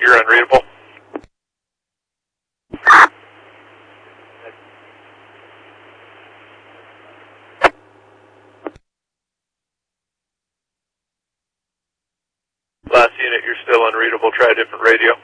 you're unreadable. Last unit, you're still unreadable. Try a different radio.